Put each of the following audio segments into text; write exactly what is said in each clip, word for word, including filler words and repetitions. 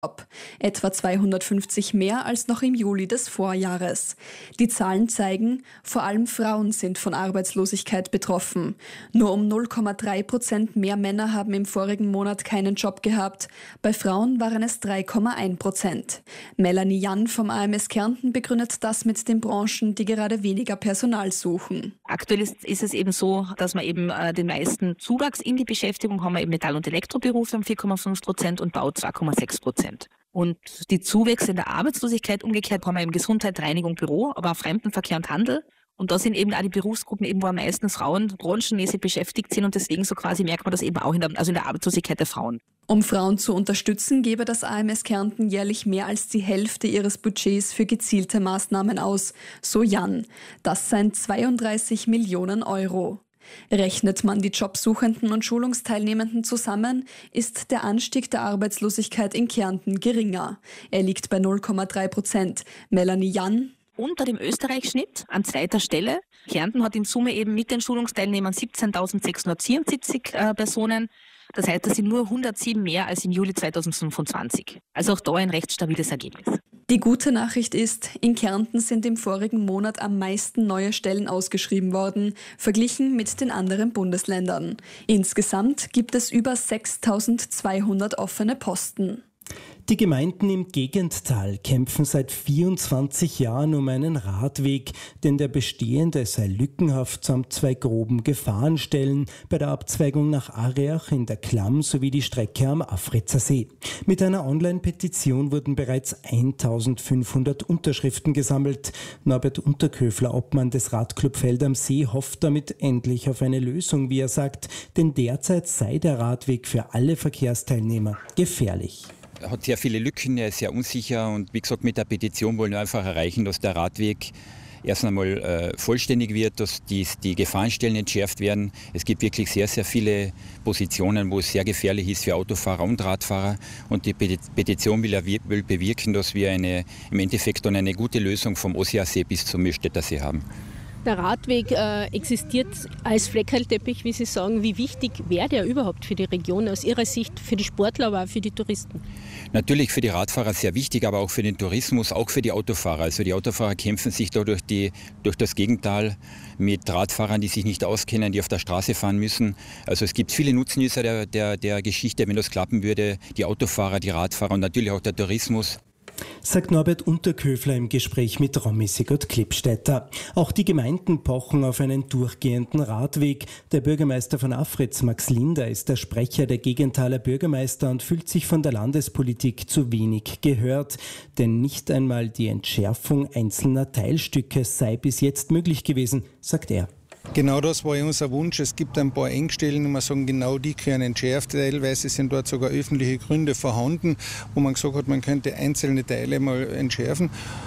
Job, etwa zweihundertfünfzig mehr als noch im Juli des Vorjahres. Die Zahlen zeigen, vor allem Frauen sind von Arbeitslosigkeit betroffen. Nur um null Komma drei Prozent mehr Männer haben im vorigen Monat keinen Job gehabt. Bei Frauen waren es drei Komma eins Prozent. Melanie Jan vom A M S Kärnten begründet das mit den Branchen, die gerade weniger Personal suchen. Aktuell ist, ist es eben so, dass wir eben äh, den meisten Zuwachs in die Beschäftigung haben wir eben Metall- und Elektroberufe um vier Komma fünf Prozent und Bau zwei Komma sechs Prozent. Und die Zuwächse in der Arbeitslosigkeit umgekehrt haben wir eben Gesundheit, Reinigung, Büro, aber auch Fremdenverkehr und Handel. Und da sind eben auch die Berufsgruppen, eben, wo am meisten Frauen branchenmäßig beschäftigt sind und deswegen so quasi merkt man das eben auch in der, also in der Arbeitslosigkeit der Frauen. Um Frauen zu unterstützen, gebe das A M S Kärnten jährlich mehr als die Hälfte ihres Budgets für gezielte Maßnahmen aus, so Jan. Das seien zweiunddreißig Millionen Euro. Rechnet man die Jobsuchenden und Schulungsteilnehmenden zusammen, ist der Anstieg der Arbeitslosigkeit in Kärnten geringer. Er liegt bei null Komma drei Prozent. Melanie Jan: Unter dem Österreich-Schnitt an zweiter Stelle. Kärnten hat in Summe eben mit den Schulungsteilnehmern siebzehntausendsechshundertvierundsiebzig äh, Personen. Das heißt, das sind nur hundertsieben mehr als im Juli zweitausendfünfundzwanzig. Also auch da ein recht stabiles Ergebnis. Die gute Nachricht ist, in Kärnten sind im vorigen Monat am meisten neue Stellen ausgeschrieben worden, verglichen mit den anderen Bundesländern. Insgesamt gibt es über sechstausendzweihundert offene Posten. Die Gemeinden im Gegenttal kämpfen seit vierundzwanzig Jahren um einen Radweg, denn der bestehende sei lückenhaft samt zwei groben Gefahrenstellen bei der Abzweigung nach Areach in der Klamm sowie die Strecke am Afritzer See. Mit einer Online-Petition wurden bereits eintausendfünfhundert Unterschriften gesammelt. Norbert Unterköfler, Obmann des Radclub Feld am See, hofft damit endlich auf eine Lösung, wie er sagt, denn derzeit sei der Radweg für alle Verkehrsteilnehmer gefährlich. Er hat sehr viele Lücken, er ist sehr unsicher und wie gesagt, mit der Petition wollen wir einfach erreichen, dass der Radweg erst einmal äh, vollständig wird, dass die, die Gefahrenstellen entschärft werden. Es gibt wirklich sehr, sehr viele Positionen, wo es sehr gefährlich ist für Autofahrer und Radfahrer und die Petition will, will bewirken, dass wir eine, im Endeffekt dann eine gute Lösung vom Ossiasee bis zum Mühlstädter See haben. Der Radweg äh, existiert als Fleckerlteppich, wie Sie sagen. Wie wichtig wäre der überhaupt für die Region aus Ihrer Sicht, für die Sportler, aber auch für die Touristen? Natürlich für die Radfahrer sehr wichtig, aber auch für den Tourismus, auch für die Autofahrer. Also die Autofahrer kämpfen sich da durch, die, durch das Gegenttal mit Radfahrern, die sich nicht auskennen, die auf der Straße fahren müssen. Also es gibt viele Nutznießer der, der, der Geschichte, wenn das klappen würde. Die Autofahrer, die Radfahrer und natürlich auch der Tourismus. Sagt Norbert Unterköfler im Gespräch mit Romy Sigurd-Klippstädter. Auch die Gemeinden pochen auf einen durchgehenden Radweg. Der Bürgermeister von Afritz, Max Linder, ist der Sprecher der Gegenthaler Bürgermeister und fühlt sich von der Landespolitik zu wenig gehört. Denn nicht einmal die Entschärfung einzelner Teilstücke sei bis jetzt möglich gewesen, sagt er. Genau das war ja unser Wunsch. Es gibt ein paar Engstellen, wo man sagen, genau die können entschärft. Teilweise sind dort sogar öffentliche Gründe vorhanden, wo man gesagt hat, man könnte einzelne Teile mal entschärfen.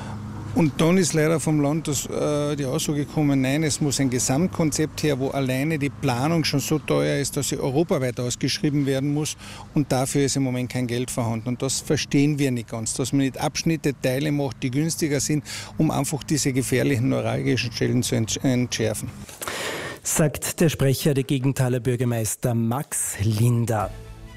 Und dann ist leider vom Land das, äh, die Aussage gekommen, nein, es muss ein Gesamtkonzept her, wo alleine die Planung schon so teuer ist, dass sie europaweit ausgeschrieben werden muss. Und dafür ist im Moment kein Geld vorhanden. Und das verstehen wir nicht ganz, dass man nicht Abschnitte, Teile macht, die günstiger sind, um einfach diese gefährlichen neuralgischen Stellen zu entschärfen. Sagt der Sprecher der Gegenthaler Bürgermeister Max Linder.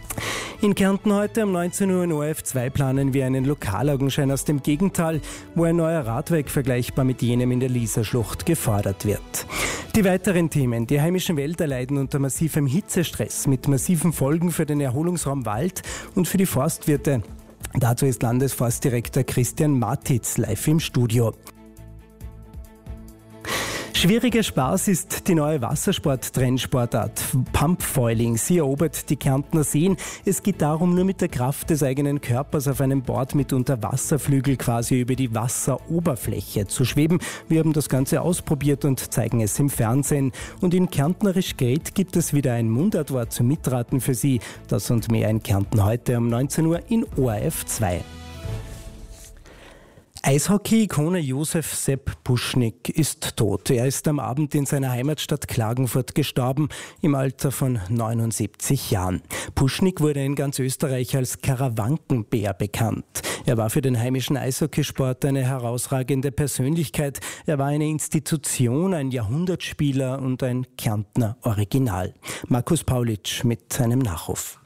In Kärnten heute um neunzehn Uhr in O R F zwei planen wir einen Lokalaugenschein aus dem Gegenttal, wo ein neuer Radweg vergleichbar mit jenem in der Lieserschlucht gefordert wird. Die weiteren Themen. Die heimischen Wälder leiden unter massivem Hitzestress mit massiven Folgen für den Erholungsraum Wald und für die Forstwirte. Dazu ist Landesforstdirektor Christian Matitz live im Studio. Schwieriger Spaß ist die neue Wassersport-Trendsportart Pumpfoiling. Sie erobert die Kärntner Seen. Es geht darum, nur mit der Kraft des eigenen Körpers auf einem Board mit Unterwasserflügel quasi über die Wasseroberfläche zu schweben. Wir haben das Ganze ausprobiert und zeigen es im Fernsehen. Und in Kärntnerisch Gret gibt es wieder ein Mundartwort zum Mitraten für Sie. Das und mehr in Kärnten heute um neunzehn Uhr in O R F zwei. Eishockey-Ikone Josef Sepp Puschnik ist tot. Er ist am Abend in seiner Heimatstadt Klagenfurt gestorben, im Alter von neunundsiebzig Jahren. Puschnik wurde in ganz Österreich als Karawankenbär bekannt. Er war für den heimischen Eishockeysport eine herausragende Persönlichkeit. Er war eine Institution, ein Jahrhundertspieler und ein Kärntner Original. Markus Paulitsch mit einem Nachruf.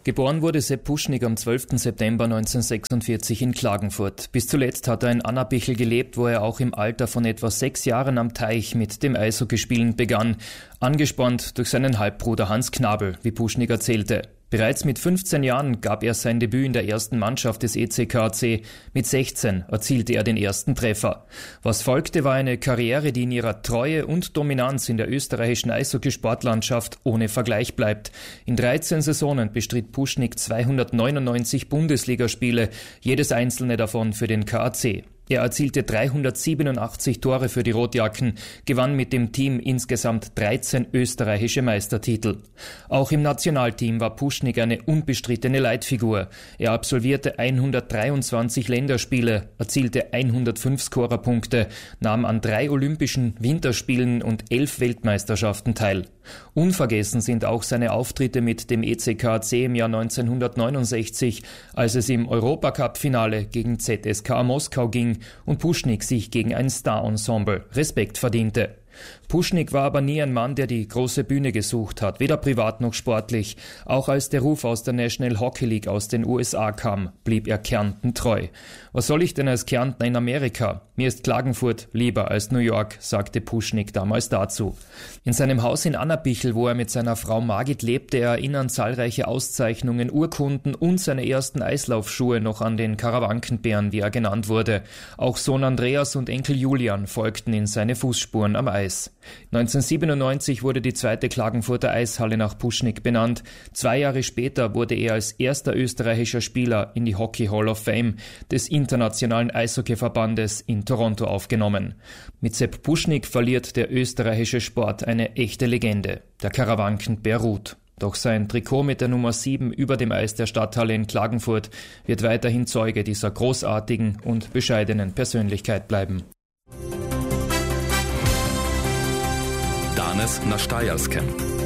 Geboren wurde Sepp Puschnig am zwölften September neunzehnhundertsechsundvierzig in Klagenfurt. Bis zuletzt hat er in Annabichl gelebt, wo er auch im Alter von etwa sechs Jahren am Teich mit dem Eishockeyspielen begann, angespornt durch seinen Halbbruder Hans Knabel, wie Puschnig erzählte. Bereits mit fünfzehn Jahren gab er sein Debüt in der ersten Mannschaft des E C K A C. Mit sechzehn erzielte er den ersten Treffer. Was folgte, war eine Karriere, die in ihrer Treue und Dominanz in der österreichischen Eishockeysportlandschaft ohne Vergleich bleibt. In dreizehn Saisonen bestritt Puschnig zweihundertneunundneunzig Bundesligaspiele, jedes einzelne davon für den K A C. Er erzielte dreihundertsiebenundachtzig Tore für die Rotjacken, gewann mit dem Team insgesamt dreizehn österreichische Meistertitel. Auch im Nationalteam war Puschnig eine unbestrittene Leitfigur. Er absolvierte hundertdreiundzwanzig Länderspiele, erzielte hundertfünf Scorerpunkte, nahm an drei Olympischen Winterspielen und elf Weltmeisterschaften teil. Unvergessen sind auch seine Auftritte mit dem E C K A C im Jahr neunzehnhundertneunundsechzig, als es im Europacup-Finale gegen Z S K A Moskau ging und Puschnig sich gegen ein Star-Ensemble Respekt verdiente. Puschnig war aber nie ein Mann, der die große Bühne gesucht hat, weder privat noch sportlich. Auch als der Ruf aus der National Hockey League aus den U S A kam, blieb er Kärnten treu. Was soll ich denn als Kärntner in Amerika? Mir ist Klagenfurt lieber als New York, sagte Puschnig damals dazu. In seinem Haus in Annabichl, wo er mit seiner Frau Margit lebte, erinnern zahlreiche Auszeichnungen, Urkunden und seine ersten Eislaufschuhe noch an den Karawankenbären, wie er genannt wurde. Auch Sohn Andreas und Enkel Julian folgten in seine Fußspuren am Eis. neunzehnhundertsiebenundneunzig wurde die zweite Klagenfurter Eishalle nach Puschnig benannt. Zwei Jahre später wurde er als erster österreichischer Spieler in die Hockey Hall of Fame des Internationalen Eishockeyverbandes in Toronto aufgenommen. Mit Sepp Puschnig verliert der österreichische Sport eine echte Legende. Der Karawankenbär ruht. Doch sein Trikot mit der Nummer sieben über dem Eis der Stadthalle in Klagenfurt wird weiterhin Zeuge dieser großartigen und bescheidenen Persönlichkeit bleiben. Danes na Štajerskem.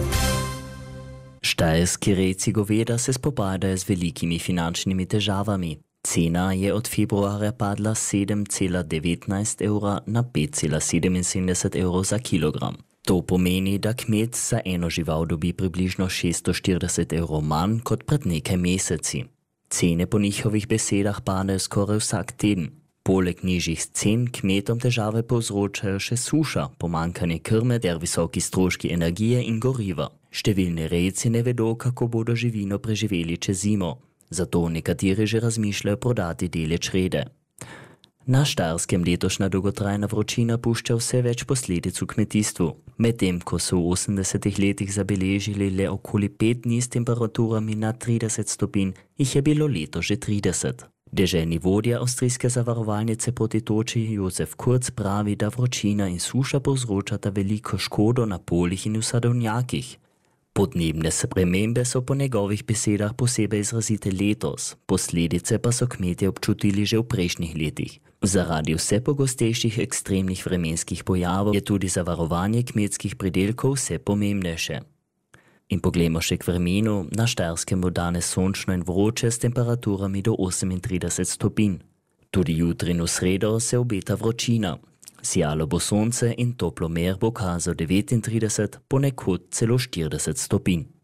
Štajerski reci goveda se spopadajo z velikimi finančnimi težavami. Cena je od februarja padla s sedem cela devetnajst evra na pet cela sedeminsedemdeset evrov za kilogram. To pomeni, da kmet za eno žival dobi približno šeststo štirideset evrov manj kot pred nekaj meseci. Cene po njihovih besedah padajo skoraj vsak teden. Poleg nižjih cen kmetom težave povzročajo še suša, pomanjkanje krme ter visoki stroški energije in goriva. Številni rejci ne vedo, kako bodo živino preživeli čez zimo, zato nekateri že razmišljajo prodati dele črede. Na Štajerskem letošnja dolgotrajna vročina pušča vse več posledic v kmetijstvu. Medtem ko so v osemdesetih letih zabeležili le okoli pet dni s temperaturami nad trideset stopinj, jih je bilo leto že trideset. Deželni vodja avstrijske zavarovalnice proti toči Jozef Kurz pravi, da vročina in suša povzročata veliko škodo na poljih in v sadovnjakih. Podnebne spremembe so po njegovih besedah posebej izrazite letos, posledice pa so kmetje občutili že v prejšnjih letih. Zaradi vse pogostejših ekstremnih vremenskih pojavov je tudi zavarovanje kmetskih pridelkov vse pomembnejše. In poglejmo še k vremenu. Na Štajerskem bo danes sončno in vroče s temperaturami do osemintrideset stopinj. Tudi jutri in v sredo se obeta vročina. Sijalo bo sonce in toplomer bo kazal devetintrideset, ponekod celo štirideset stopinj.